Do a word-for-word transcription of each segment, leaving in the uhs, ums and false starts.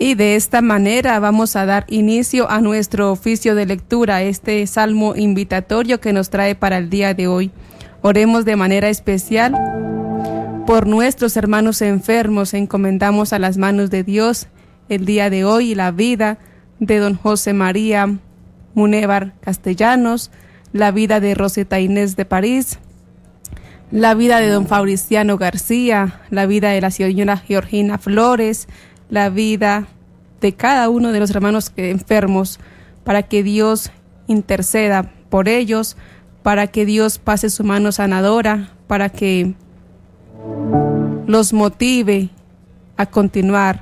Y de esta manera vamos a dar inicio a nuestro oficio de lectura, este salmo invitatorio que nos trae para el día de hoy. Oremos de manera especial por nuestros hermanos enfermos. Encomendamos a las manos de Dios el día de hoy la vida de don José María Munévar Castellanos, la vida de Rosita Inés de París, la vida de don Fabriciano García, la vida de la señora Georgina Flores, la vida de cada uno de los hermanos enfermos, para que Dios interceda por ellos, para que Dios pase su mano sanadora, para que los motive a continuar.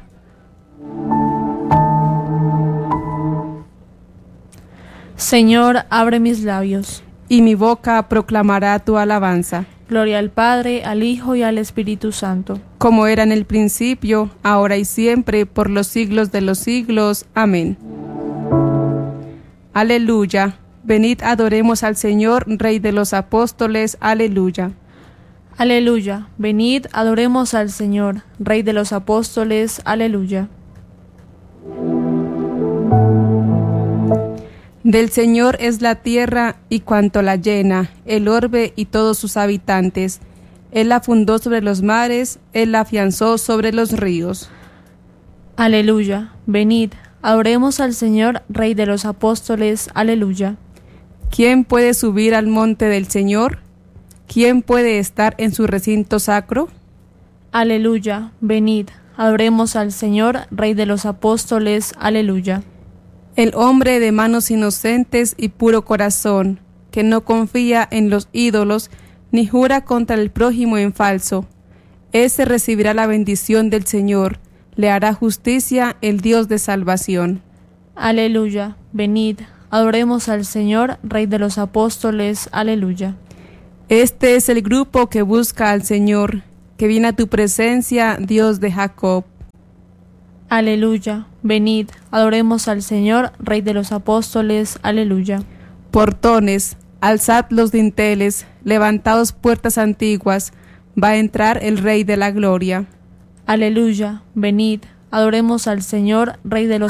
Señor, abre mis labios, y mi boca proclamará tu alabanza. Gloria al Padre, al Hijo y al Espíritu Santo. Como era en el principio, ahora y siempre, por los siglos de los siglos. Amén. Aleluya. Venid, adoremos al Señor, Rey de los apóstoles. Aleluya. Aleluya. Venid, adoremos al Señor, Rey de los apóstoles. Aleluya. Del Señor es la tierra y cuanto la llena, el orbe y todos sus habitantes. Él la fundó sobre los mares, Él la afianzó sobre los ríos. Aleluya. Venid, adoremos al Señor, Rey de los apóstoles. Aleluya. ¿Quién puede subir al monte del Señor? ¿Quién puede estar en su recinto sacro? Aleluya. Venid, adoremos al Señor, Rey de los apóstoles. Aleluya. El hombre de manos inocentes y puro corazón, que no confía en los ídolos, ni jura contra el prójimo en falso, ese recibirá la bendición del Señor, le hará justicia el Dios de salvación. Aleluya. Venid, adoremos al Señor, Rey de los apóstoles. Aleluya. Este es el grupo que busca al Señor, que viene a tu presencia, Dios de Jacob. Aleluya. Venid, adoremos al Señor, Rey de los apóstoles. Aleluya. Portones, alzad los dinteles, levantaos puertas antiguas, va a entrar el Rey de la gloria. Aleluya. Venid, adoremos al Señor, Rey de los